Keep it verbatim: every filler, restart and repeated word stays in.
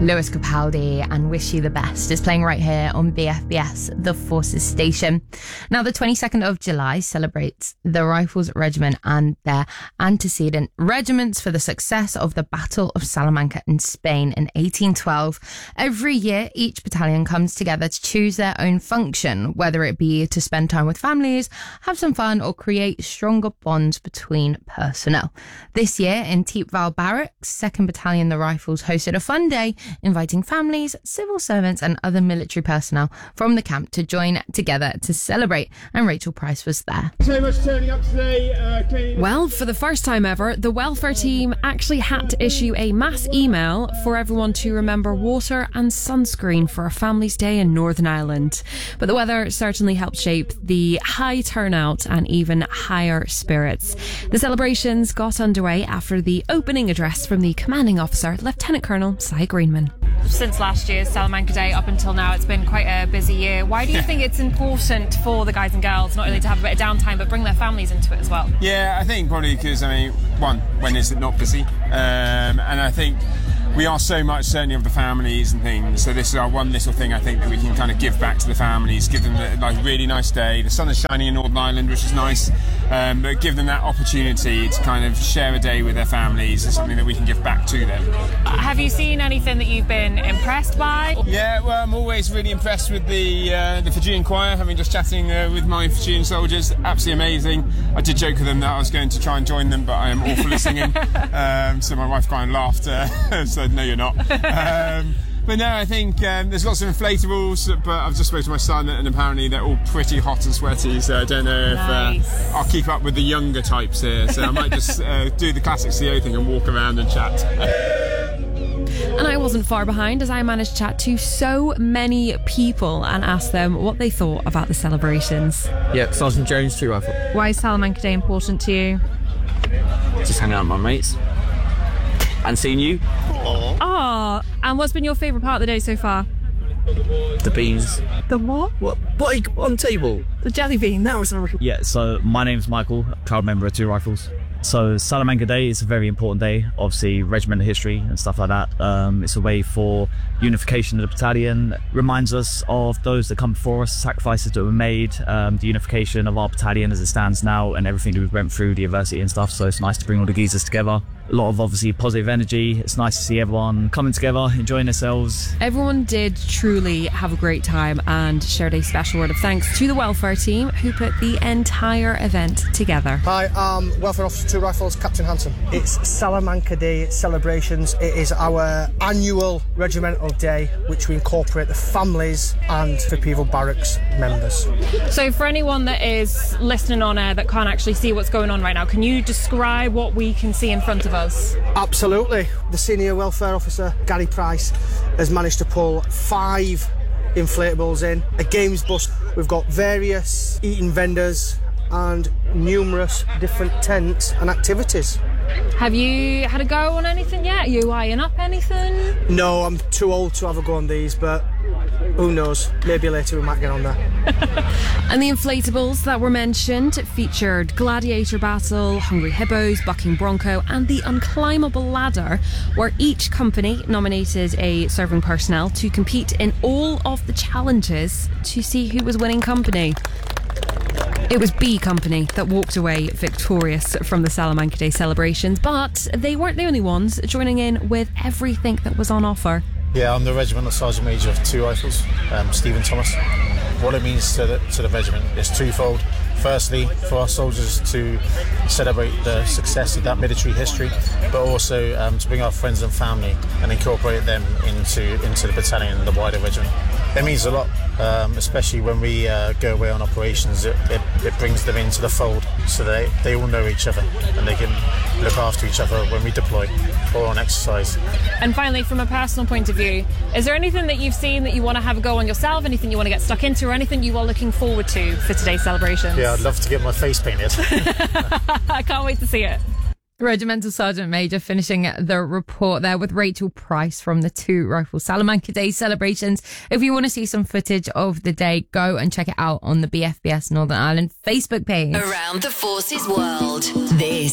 Lewis Capaldi and Wish You the Best is playing right here on B F B S, the Forces station. Now, the twenty-second of July celebrates the Rifles Regiment and their antecedent regiments for the success of the Battle of Salamanca in Spain in eighteen twelve. Every year, each battalion comes together to choose their own function, whether it be to spend time with families, have some fun, or create stronger bonds between personnel. This year, in Thiepval Barracks, second Battalion The Rifles hosted a fun day, inviting families, civil servants and other military personnel from the camp to join together to celebrate, and Rachel Price was there. Thanks so much for turning up today. Uh, well, for the first time ever, the welfare team actually had to issue a mass email for everyone to remember water and sunscreen for a family's day in Northern Ireland. But the weather certainly helped shape the high turnout and even higher spirits. The celebrations got underway after the opening address from the commanding officer, Lieutenant Colonel Cy Greenman. Since last year's Salamanca Day up until now, it's been quite a busy year. Why do you think it's important for the guys and girls not only to have a bit of downtime but bring their families into it as well? Yeah, I think probably because, I mean, one, when is it not busy? Um, and I think we are so much, certainly, of the families and things. So this is our one little thing, I think, that we can kind of give back to the families, give them a like, really nice day. The sun is shining in Northern Ireland, which is nice, um, but give them that opportunity to kind of share a day with their families is something that we can give back to them. Have you seen anything that you've been impressed by? Yeah, well, I'm always really impressed with the uh, the Fijian choir, having just chatting uh, with my Fijian soldiers. Absolutely amazing. I did joke with them that I was going to try and join them, but I am awful at singing. Um, so my wife kind of laughed, uh, so no, you're not. Um, but no, I think um, there's lots of inflatables, but I've just spoken to my son and apparently they're all pretty hot and sweaty, so I don't know if nice. uh, I'll keep up with the younger types here, so I might just uh, do the classic C O thing and walk around and chat. And I wasn't far behind, as I managed to chat to so many people and ask them what they thought about the celebrations. Yeah, Sergeant Jones, True Rifle. Why is Salamanca Day important to you? Just hanging out with my mates. And seeing you. Oh, and what's been your favourite part of the day so far? The beans. The what? What? What on table? The jelly bean. That was a... Yeah, so my name's Michael, proud member of Two Rifles. So Salamanca Day is a very important day, obviously regimental history and stuff like that. Um, it's a way for unification of the battalion, reminds us of those that come before us, sacrifices that were made, um, the unification of our battalion as it stands now and everything that we went through, the adversity and stuff. So it's nice to bring all the geezers together. A lot of obviously positive energy. It's nice to see everyone coming together, enjoying themselves. Everyone did truly have a great time and shared a special word of thanks to the welfare team who put the entire event together. Hi, I'm Welfare Officer Two Rifles, Captain Hanson. It's Salamanca Day celebrations. It is our annual regimental day which we incorporate the families and the Thiepval Barracks members. So for anyone that is listening on air that can't actually see what's going on right now, can you describe what we can see in front of us? Absolutely. The Senior Welfare Officer, Gary Price, has managed to pull five inflatables in, a games bus. We've got various eating vendors and numerous different tents and activities. Have you had a go on anything yet? Are you eyeing up anything? No, I'm too old to have a go on these, but who knows, maybe later we might get on there. And the inflatables that were mentioned featured Gladiator Battle, Hungry Hippos, Bucking Bronco and the Unclimbable Ladder, where each company nominated a serving personnel to compete in all of the challenges to see who was winning company. It was B Company that walked away victorious from the Salamanca Day celebrations, but they weren't the only ones joining in with everything that was on offer. Yeah, I'm the Regimental Sergeant Major of Two Rifles, um, Stephen Thomas. What it means to the, to the regiment is twofold. Firstly, for our soldiers to celebrate the success of that military history, but also um, to bring our friends and family and incorporate them into, into the battalion and the wider regiment. It means a lot, um, especially when we uh, go away on operations. It, it, it brings them into the fold so they, they all know each other and they can look after each other when we deploy or on exercise. And finally, from a personal point of view, is there anything that you've seen that you want to have a go on yourself, anything you want to get stuck into, or anything you are looking forward to for today's celebrations? Yeah, I'd love to get my face painted. I can't wait to see it. Regimental Sergeant Major finishing the report there with Rachel Price from the Two Rifles Salamanca Day celebrations. If you want to see some footage of the day, go and check it out on the B F B S Northern Ireland Facebook page. Around the Forces world, this